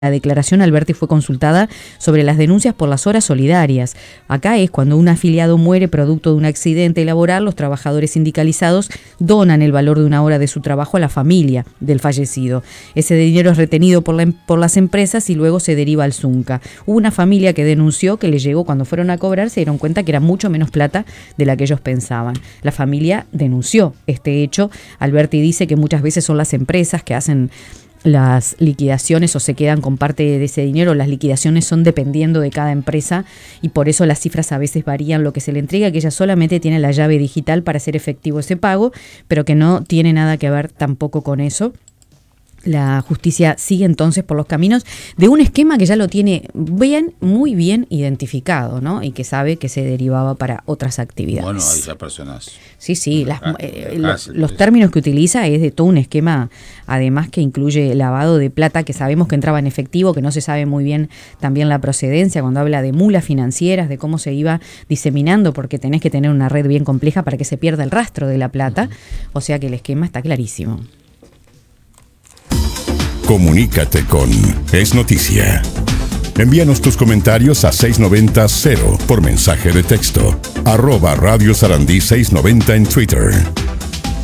La declaración Alberti fue consultada sobre las denuncias por las horas solidarias. Acá es cuando un afiliado muere producto de un accidente laboral, los trabajadores sindicalizados donan el valor de una hora de su trabajo a la familia del fallecido. Ese dinero es retenido por las empresas y luego se deriva al Zunca. Hubo una familia que denunció que le llegó cuando fueron a cobrar, se dieron cuenta que era mucho menos plata de la que ellos pensaban. La familia denunció este hecho. Alberti dice que muchas veces son las empresas que hacen las liquidaciones o se quedan con parte de ese dinero. Las liquidaciones son dependiendo de cada empresa y por eso las cifras a veces varían lo que se le entrega, que ella solamente tiene la llave digital para hacer efectivo ese pago, pero que no tiene nada que ver tampoco con eso. La justicia sigue entonces por los caminos de un esquema que ya lo tiene muy bien identificado, ¿no? Y que sabe que se derivaba para otras actividades. Bueno, hay ya personas. Sí, los términos que utiliza es de todo un esquema, además que incluye lavado de plata, que sabemos que entraba en efectivo, que no se sabe muy bien también la procedencia, cuando habla de mulas financieras, de cómo se iba diseminando, porque tenés que tener una red bien compleja para que se pierda el rastro de la plata, o sea que el esquema está clarísimo. Comunícate con Es Noticia. Envíanos tus comentarios a 690 por mensaje de texto. @Radio Sarandí 690 en Twitter.